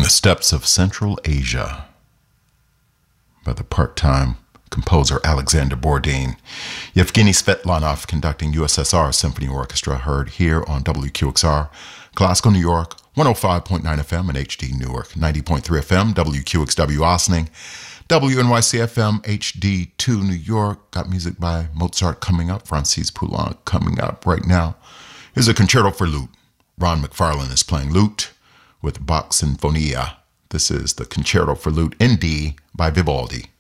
the Steppes of Central Asia by the part-time composer Alexander Borodin. Yevgeny Svetlanov conducting USSR Symphony Orchestra, heard here on WQXR, Glasgow, New York, 105.9 FM and HD Newark, 90.3 FM, WQXW Ossining, WNYC FM, HD2 New York. Got music by Mozart coming up, Francis Poulenc coming up right now. Here's a concerto for lute. Ron McFarlane is playing lute with Bach Sinfonia. This is the Concerto for Lute in D by Vivaldi.